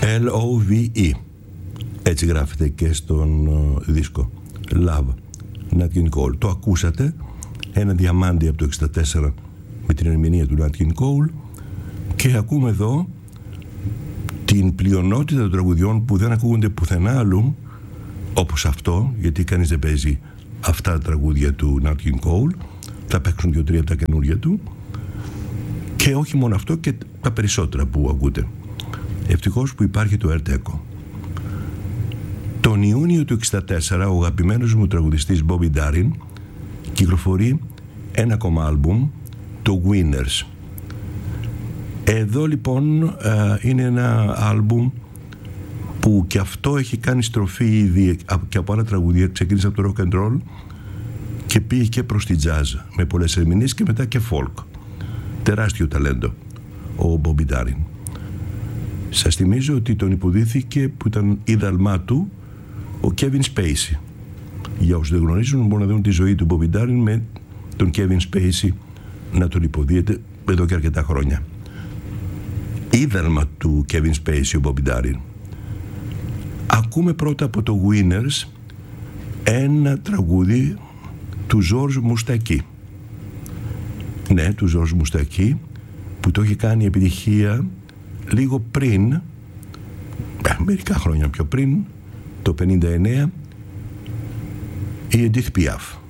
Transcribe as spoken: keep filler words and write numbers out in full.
L O V E. Έτσι γράφεται και στον δίσκο. Love, Nat King Cole. Το ακούσατε, ένα διαμάντι από το εξήντα τέσσερα με την ερμηνεία του Nat King Cole, και ακούμε εδώ την πλειονότητα των τραγουδιών που δεν ακούγονται πουθενά αλλού, όπως αυτό, γιατί κανείς δεν παίζει αυτά τα τραγούδια του Nat King Cole. Θα παίξουν δύο-τρία από τα καινούργια του, και όχι μόνο αυτό, και τα περισσότερα που ακούτε. Ευτυχώς που υπάρχει το Art Echo. Τον Ιούνιο του εξήντα τέσσερα ο αγαπημένος μου τραγουδιστής Bobby Darin κυκλοφορεί ένα ακόμα άλμπουμ, το Winners. Εδώ λοιπόν είναι ένα άλμπουμ που και αυτό έχει κάνει στροφή ήδη και από άλλα τραγούδια. Ξεκίνησε από το rock and roll και πήγε και προς τη jazz με πολλές ερμηνείες και μετά και folk. Τεράστιο ταλέντο ο Bobby Darin. Σας θυμίζω ότι τον υποδίθηκε, που ήταν ίδαλμά του, ο Kevin Spacey. Για όσους δεν γνωρίζουν, μπορούν να δουν τη ζωή του Bobby Darin με τον Kevin Spacey να τον υποδίεται εδώ και αρκετά χρόνια. Ίδαλμα του Kevin Spacey ο Bobby Darin. Ακούμε πρώτα από το Winners ένα τραγούδι του George Moustaki. Ναι, του George Moustaki, που το έχει κάνει επιτυχία λίγο πριν, μερικά χρόνια πιο πριν, το πενήντα εννέα, η Edith Piaf.